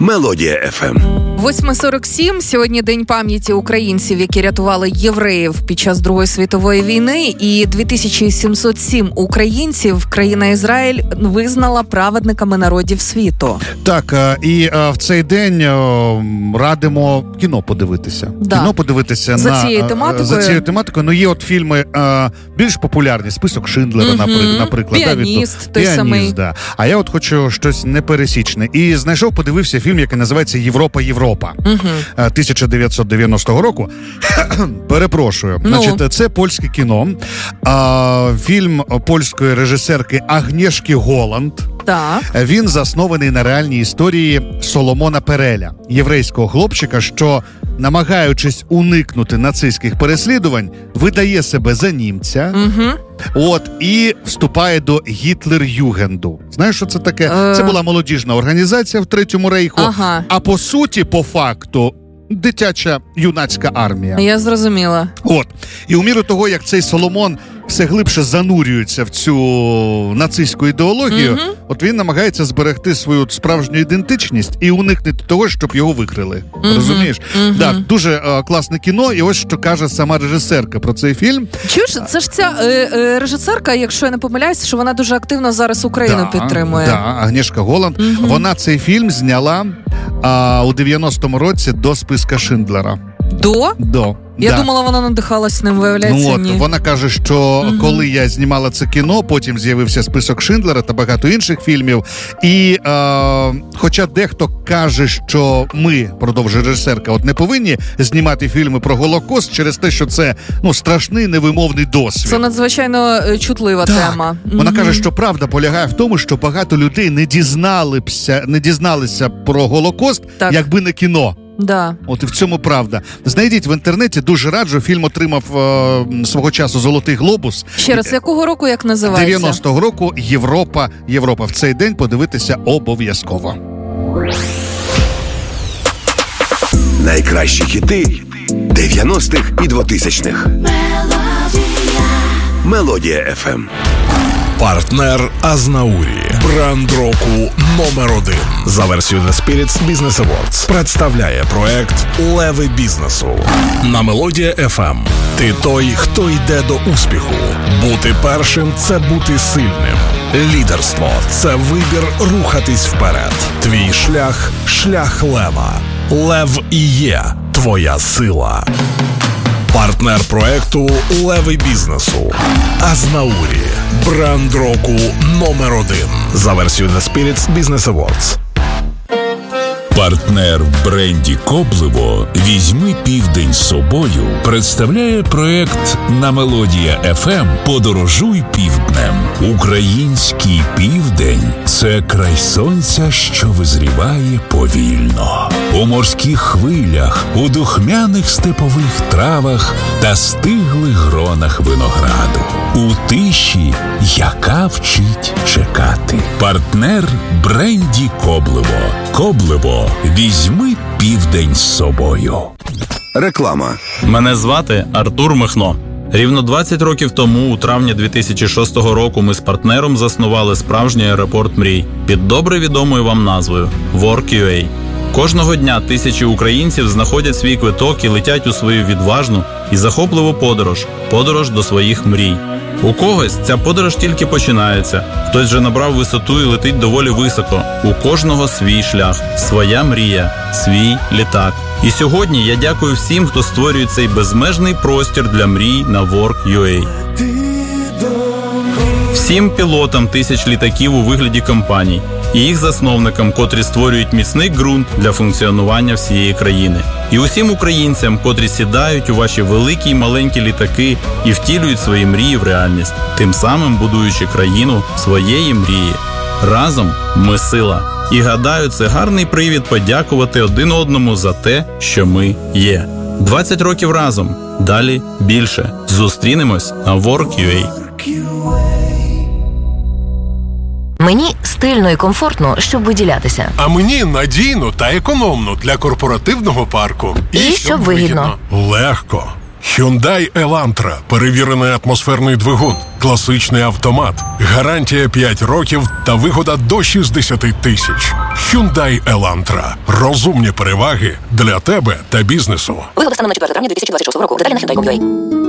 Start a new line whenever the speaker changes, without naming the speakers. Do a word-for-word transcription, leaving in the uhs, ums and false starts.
Мелодія еф ем.
восьма сорок сім. Сьогодні День пам'яті українців, які рятували євреїв під час Другої світової війни. І дві тисячі сімсот сім українців країна Ізраїль визнала праведниками народів світу.
Так, і в цей день радимо кіно подивитися.
Да.
Кіно подивитися
за
на,
цією тематикою.
За цією тематикою. Ну, є от фільми більш популярні. «Список Шиндлера»,
mm-hmm.
наприклад.
«Піаніст»,
да,
той
«Піаніст»,
самий.
Да. А я от хочу щось непересічне. І знайшов, подивився фільм, який називається «Європа, Європа».
Mm-hmm.
тисяча дев'ятсот дев'яностого року. Перепрошую.
Ну.
Значить, це польське кіно. А, фільм польської режисерки Агнєшки Голланд.
Так.
Він заснований на реальній історії Соломона Переля, єврейського хлопчика, що, намагаючись уникнути нацистських переслідувань, видає себе за німця,
угу.
от, і вступає до Гітлер-Югенду. Знаєш, що це таке?
Е...
Це була молодіжна організація в Третьому рейху,
ага.
а по суті, по факту, дитяча юнацька армія.
Я зрозуміла.
От. І у міру того, як цей Соломон все глибше занурюється в цю нацистську ідеологію, mm-hmm. от він намагається зберегти свою справжню ідентичність і уникнути того, щоб його викрили. Mm-hmm. Розумієш?
Mm-hmm.
Да, дуже е, класне кіно, і ось що каже сама режисерка про цей фільм.
Чуєш, це ж ця е, е, режисерка, якщо я не помиляюсь, що вона дуже активно зараз Україну
да,
підтримує.
Да, Агнєшка Голланд. Mm-hmm. Вона цей фільм зняла а, у дев'яностому році до «Списка Шиндлера».
До?
До.
Я
да.
думала, вона надихалась ним, виявляється,
ну, от,
ні.
Вона каже, що uh-huh. коли я знімала це кіно, потім з'явився «Список Шиндлера» та багато інших фільмів. І е, хоча дехто каже, що ми, продовжує режисерка, от не повинні знімати фільми про Голокост через те, що це ну, страшний невимовний досвід.
Це надзвичайно чутлива
так.
тема.
Вона uh-huh. каже, що правда полягає в тому, що багато людей не дізналися, не дізналися про Голокост, так. якби не кіно.
Да.
От і в цьому правда. Знайдіть в інтернеті, дуже раджу. Фільм отримав е, свого часу «Золотий глобус».
Ще раз, якого року, як називається?
дев'яностого року «Європа, Європа». В цей день подивитися обов'язково.
Найкращі хіти дев'яностих і двотисячних. Мелодія еф ем.
Партнер Азнаурі. Бренд року номер один. За версією The Spirits Business Awards представляє проект «Леви бізнесу» на Мелодія еф ем. Ти той, хто йде до успіху. Бути першим – це бути сильним. Лідерство – це вибір рухатись вперед. Твій шлях – шлях лева. Лев і є твоя сила. Партнер проекту «Леви бізнесу» Азнаурі. Бренд року номер один. За версією The Spirits Business Awards.
Партнер в бренді «Коблево» «Візьми південь з собою» представляє проект на Мелодія еф ем «Подорожуй півднем». Український південь – це край сонця, що визріває повільно. У морських хвилях, у духмяних степових травах та стиглих гронах винограду. У тиші, яка вчить чекати. Партнер бренді «Коблево». «Коблево» «Візьми південь з собою».
Реклама.
Мене звати Артур Михно. Рівно двадцять років тому, у травні дві тисячі шостого року, ми з партнером заснували справжній аеропорт мрій під добре відомою вам назвою WorkUA. Кожного дня тисячі українців знаходять свій квиток і летять у свою відважну і захопливу подорож – подорож до своїх мрій. У когось ця подорож тільки починається, хтось вже набрав висоту і летить доволі високо. У кожного свій шлях, своя мрія, свій літак. І сьогодні я дякую всім, хто створює цей безмежний простір для мрій на WorkUA. Всім пілотам тисяч літаків у вигляді компаній і їх засновникам, котрі створюють міцний ґрунт для функціонування всієї країни. І усім українцям, котрі сідають у ваші великі й маленькі літаки і втілюють свої мрії в реальність, тим самим будуючи країну своєї мрії. Разом ми сила. І гадаю, це гарний привід подякувати один одному за те, що ми є. двадцять років разом. Далі більше. Зустрінемось на WorkUA.
Мені стильно і комфортно, щоб виділятися.
А мені надійно та економно для корпоративного парку.
І, і щоб вигідно.
Легко.
Hyundai Elantra. Перевірений атмосферний двигун. Класичний автомат. Гарантія п'ять років та вигода до шістдесят тисяч. Hyundai Elantra. Розумні переваги для тебе та бізнесу.
Вигода станом на четверте травня дві тисячі двадцять шостого року. Деталі на hyundai крапка com крапка ua.